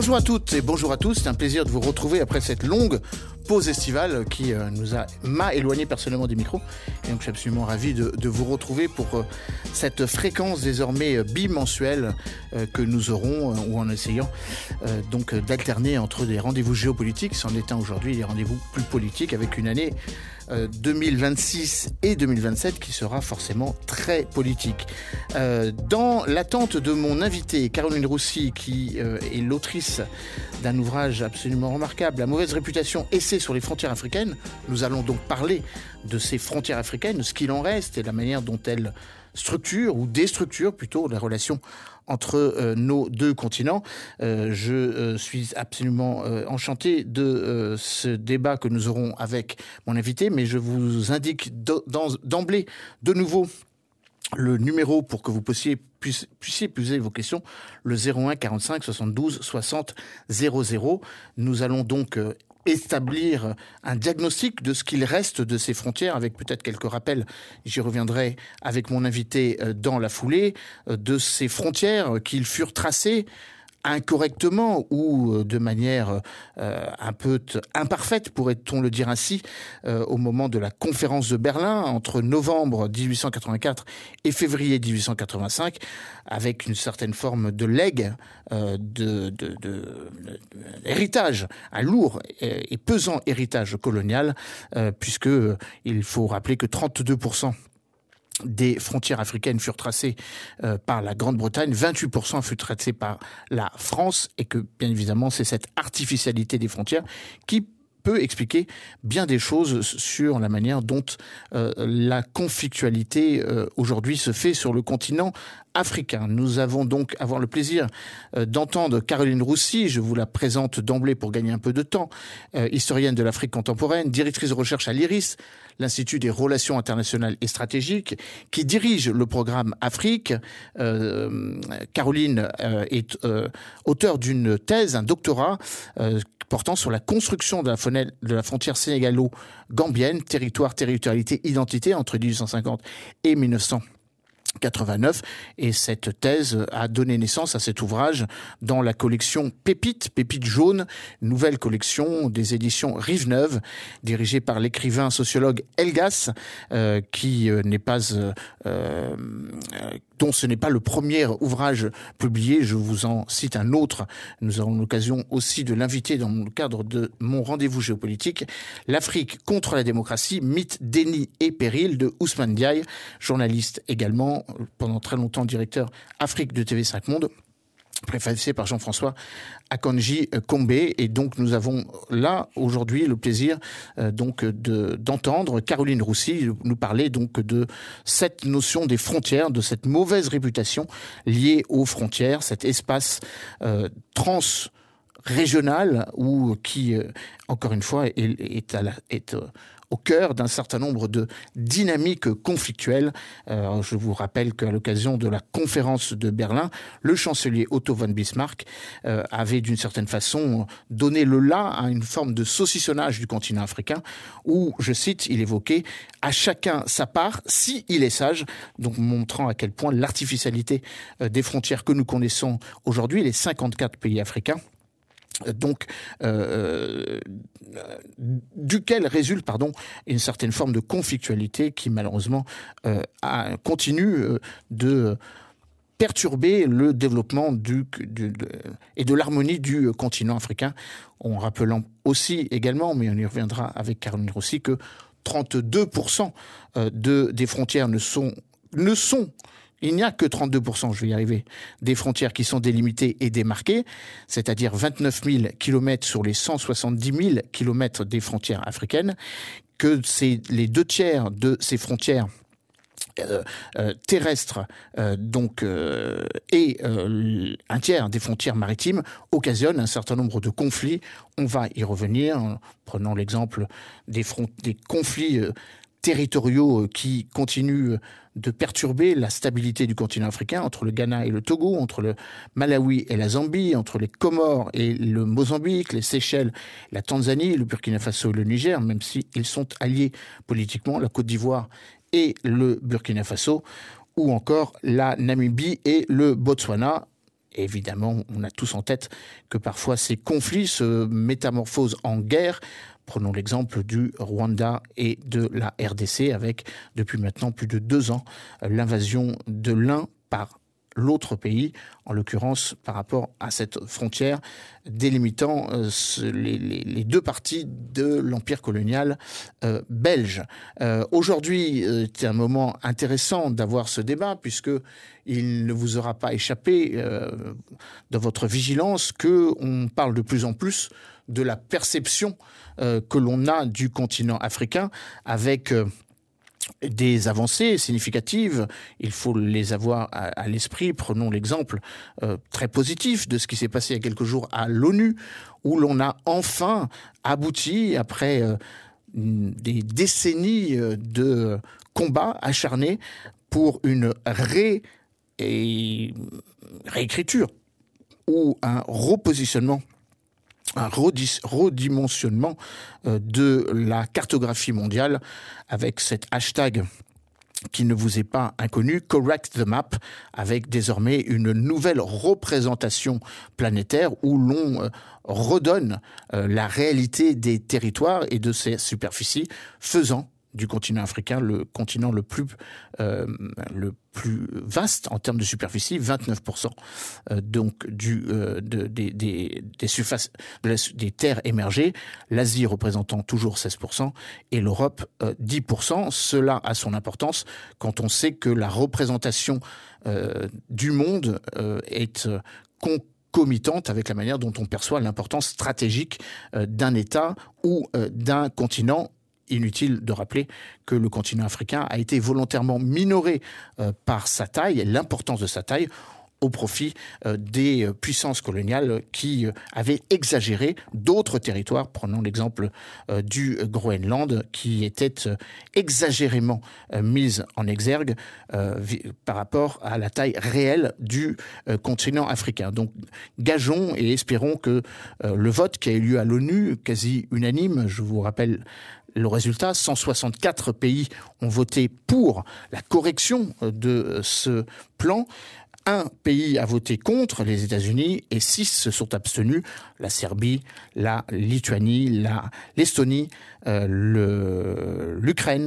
Bonjour à toutes et bonjour à tous, c'est un plaisir de vous retrouver après cette longue pause estivale qui m'a éloigné personnellement des micros. Et donc je suis absolument ravi de vous retrouver pour cette fréquence désormais bimensuelle que nous aurons, ou en essayant donc d'alterner entre des rendez-vous géopolitiques, c'en est un aujourd'hui, des rendez-vous plus politiques, avec une année 2026 et 2027 qui sera forcément très politique. Dans l'attente de mon invité, Caroline Roussy, qui est l'autrice d'un ouvrage absolument remarquable, La mauvaise réputation, essai sur les frontières africaines, nous allons donc parler de ces frontières africaines, de ce qu'il en reste et la manière dont elles structurent ou déstructurent plutôt les relations entre nos deux continents. Je suis absolument enchanté de ce débat que nous aurons avec mon invité, mais je vous indique d'emblée de nouveau le numéro pour que vous puissiez poser vos questions, le 01 45 72 60 00. Nous allons donc établir un diagnostic de ce qu'il reste de ces frontières, avec peut-être quelques rappels, j'y reviendrai avec mon invité dans la foulée, de ces frontières qu'ils furent tracées incorrectement ou de manière un peu imparfaite, pourrait-on le dire ainsi, au moment de la conférence de Berlin entre novembre 1884 et février 1885, avec une certaine forme de legs, héritage, un lourd et pesant héritage colonial, puisque il faut rappeler que 32% des frontières africaines furent tracées par la Grande-Bretagne, 28% furent tracées par la France, et que, bien évidemment, c'est cette artificialité des frontières qui peut expliquer bien des choses sur la manière dont la conflictualité aujourd'hui se fait sur le continent africain. Nous avons donc avoir le plaisir d'entendre Caroline Roussy, je vous la présente d'emblée pour gagner un peu de temps, historienne de l'Afrique contemporaine, directrice de recherche à l'IRIS, l'Institut des relations internationales et stratégiques, qui dirige le programme Afrique. Caroline est auteure d'une thèse, un doctorat, portant sur la construction de la frontière sénégalo-gambienne, territoire, territorialité, identité, entre 1850 et 1989, et cette thèse a donné naissance à cet ouvrage dans la collection Pépites jaune, nouvelle collection des éditions Rive-Neuve, dirigée par l'écrivain sociologue Elgas, qui n'est pas dont ce n'est pas le premier ouvrage publié. Je vous en cite un autre. Nous aurons l'occasion aussi de l'inviter dans le cadre de mon rendez-vous géopolitique. L'Afrique contre la démocratie, mythe, déni et péril, de Ousmane Diaye, journaliste également, pendant très longtemps directeur Afrique de TV5 Monde, préfacé par Jean-François Akanji Combé. Et donc nous avons là aujourd'hui le plaisir d'entendre Caroline Roussy nous parler donc de cette notion des frontières, de cette mauvaise réputation liée aux frontières, cet espace transrégional ou qui encore une fois est au cœur d'un certain nombre de dynamiques conflictuelles. Je vous rappelle qu'à l'occasion de la conférence de Berlin, le chancelier Otto von Bismarck avait d'une certaine façon donné le là à une forme de saucissonnage du continent africain où, je cite, il évoquait « à chacun sa part, si il est sage », donc montrant à quel point l'artificialité des frontières que nous connaissons aujourd'hui, les 54 pays africains, donc duquel résulte une certaine forme de conflictualité qui malheureusement continue de perturber le développement et de l'harmonie du continent africain, en rappelant aussi également, mais on y reviendra avec Caroline Roussy, que 32% des frontières il n'y a que 32%, je vais y arriver, des frontières qui sont délimitées et démarquées, c'est-à-dire 29 000 kilomètres sur les 170 000 kilomètres des frontières africaines, que c'est les 2/3 de ces frontières terrestres et un tiers des frontières maritimes occasionnent un certain nombre de conflits. On va y revenir, en prenant l'exemple des conflits territoriaux qui continuent de perturber la stabilité du continent africain, entre le Ghana et le Togo, entre le Malawi et la Zambie, entre les Comores et le Mozambique, les Seychelles, la Tanzanie, le Burkina Faso et le Niger, même s'ils sont alliés politiquement, la Côte d'Ivoire et le Burkina Faso, ou encore la Namibie et le Botswana. évidemment, on a tous en tête que parfois ces conflits se métamorphosent en guerre. Prenons l'exemple du Rwanda et de la RDC avec, depuis maintenant plus de 2 ans, l'invasion de l'un par l'autre pays, en l'occurrence par rapport à cette frontière délimitant les 2 parties de l'empire colonial belge. Aujourd'hui, c'est un moment intéressant d'avoir ce débat, puisque il ne vous aura pas échappé dans votre vigilance qu'on parle de plus en plus de la perception que l'on a du continent africain, avec des avancées significatives. Il faut les avoir à l'esprit. Prenons l'exemple très positif de ce qui s'est passé il y a quelques jours à l'ONU, où l'on a enfin abouti, après des décennies de combats acharnés, pour une réécriture ou un repositionnement, un redimensionnement de la cartographie mondiale, avec cet hashtag qui ne vous est pas inconnu, Correct the Map, avec désormais une nouvelle représentation planétaire où l'on redonne la réalité des territoires et de ses superficies, faisant du continent africain le continent le plus vaste en termes de superficie, 29% donc des surfaces des terres émergées, l'Asie représentant toujours 16% et l'Europe 10%. Cela a son importance quand on sait que la représentation du monde est concomitante avec la manière dont on perçoit l'importance stratégique d'un État ou d'un continent. Inutile de rappeler que le continent africain a été volontairement minoré par sa taille, l'importance de sa taille, au profit des puissances coloniales qui avaient exagéré d'autres territoires. Prenons l'exemple du Groenland, qui était exagérément mise en exergue par rapport à la taille réelle du continent africain. Donc gageons et espérons que le vote qui a eu lieu à l'ONU, quasi unanime, je vous rappelle le résultat, 164 pays ont voté pour la correction de ce plan. 1 pays a voté contre, les États-Unis, et 6 se sont abstenus, la Serbie, la Lituanie, l'Estonie, l'Ukraine,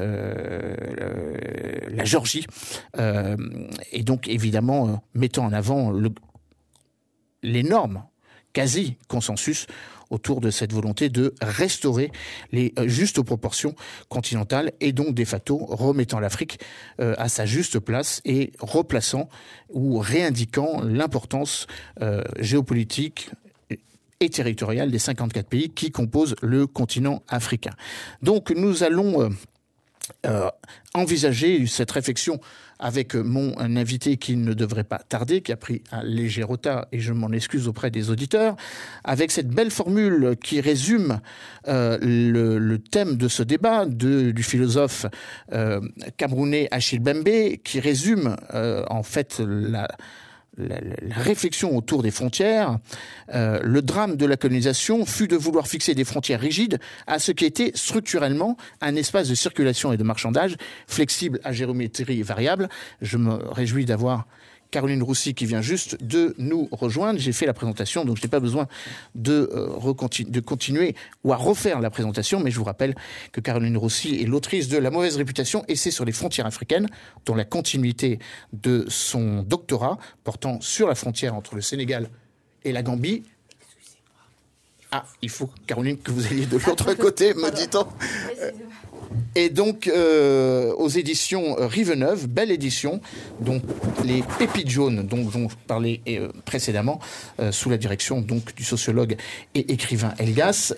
la Géorgie, et donc évidemment mettant en avant l'énorme quasi-consensus autour de cette volonté de restaurer les justes proportions continentales et donc de facto remettant l'Afrique à sa juste place et replaçant ou réindiquant l'importance géopolitique et territoriale des 54 pays qui composent le continent africain. Donc nous allons envisager cette réflexion avec mon invité qui ne devrait pas tarder, qui a pris un léger retard et je m'en excuse auprès des auditeurs, avec cette belle formule qui résume le thème de ce débat du philosophe camerounais Achille Mbembe, qui résume en fait la réflexion autour des frontières. Le drame de la colonisation fut de vouloir fixer des frontières rigides à ce qui était structurellement un espace de circulation et de marchandage flexible à géométrie variable. Je me réjouis d'avoir Caroline Roussy qui vient juste de nous rejoindre. J'ai fait la présentation, donc je n'ai pas besoin de continuer ou à refaire la présentation, mais je vous rappelle que Caroline Roussy est l'autrice de La mauvaise réputation, essai sur les frontières africaines, dont la continuité de son doctorat portant sur la frontière entre le Sénégal et la Gambie. Ah, il faut, Caroline, que vous alliez de l'autre côté, me dit-on. Et donc, aux éditions Rive-Neuve, belle édition, donc les pépites jaunes dont je parlais précédemment, sous la direction donc du sociologue et écrivain Elgas,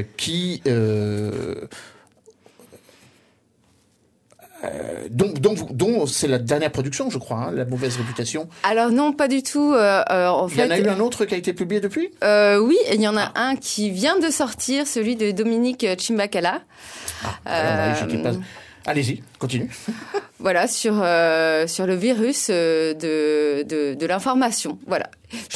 dont c'est la dernière production, je crois, hein, La mauvaise réputation. Alors non, pas du tout. En fait, il y en a eu un autre qui a été publié depuis ? Oui, il y en a un qui vient de sortir, celui de Dominique Chimbakala. Allez-y. Continue. Voilà, sur le virus de l'information. Voilà.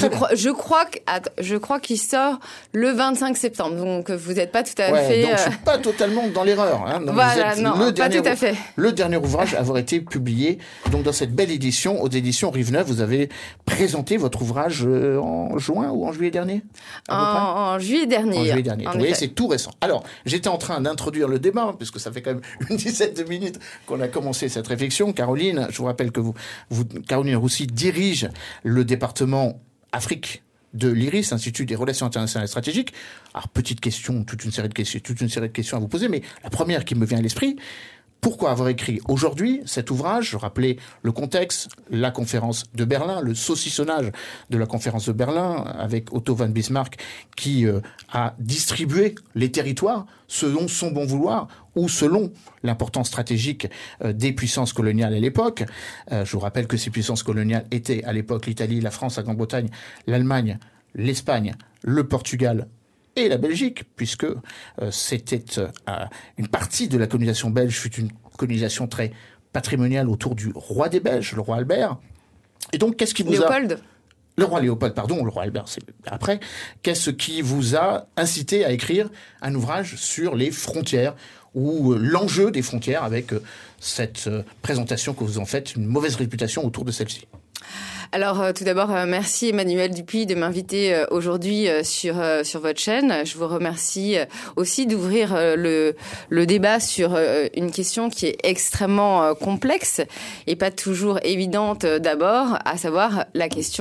Je crois qu'il sort le 25 septembre. Donc, vous n'êtes pas tout à fait... Donc, je ne suis pas totalement dans l'erreur. Hein. Donc, voilà, non, pas tout à fait. Le dernier ouvrage à avoir été publié. Donc, dans cette belle édition, aux éditions Rive-Neuve, vous avez présenté votre ouvrage en juin ou en juillet dernier en juillet dernier. En juillet dernier. Vous voyez, c'est tout récent. Alors, j'étais en train d'introduire le débat, puisque ça fait quand même une dizaine de minutes qu'on a commencé cette réflexion. Caroline, je vous rappelle que Caroline Roussy dirige le département Afrique de l'IRIS, Institut des Relations Internationales et Stratégiques. Alors, petite question, toute une série de questions à vous poser, mais la première qui me vient à l'esprit, pourquoi avoir écrit aujourd'hui cet ouvrage? Je rappelais le contexte, la conférence de Berlin, le saucissonnage de la conférence de Berlin avec Otto von Bismarck qui a distribué les territoires selon son bon vouloir ou selon l'importance stratégique des puissances coloniales à l'époque. Je vous rappelle que ces puissances coloniales étaient à l'époque l'Italie, la France, la Grande-Bretagne, l'Allemagne, l'Espagne, le Portugal et la Belgique, puisque c'était une partie de la colonisation belge fut une colonisation très patrimoniale autour du roi des Belges, le roi Albert. Et donc, qu'est-ce qui vous Le roi Léopold, pardon, le roi Albert, c'est après. Qu'est-ce qui vous a incité à écrire un ouvrage sur les frontières ou l'enjeu des frontières avec cette présentation que vous en faites, une mauvaise réputation autour de celle-ci? Alors, tout d'abord, merci Emmanuel Dupuis de m'inviter aujourd'hui sur votre chaîne. Je vous remercie aussi d'ouvrir le débat sur une question qui est extrêmement complexe et pas toujours évidente d'abord, à savoir la question